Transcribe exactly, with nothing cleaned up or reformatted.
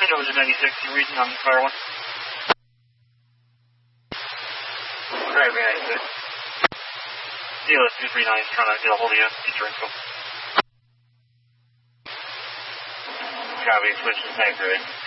Georgia ninety-six, you're reading on the fire one. Alright, ninety-six. D L S two three nine is trying to get a hold of you. Get your info. Copy, switch to tank grid.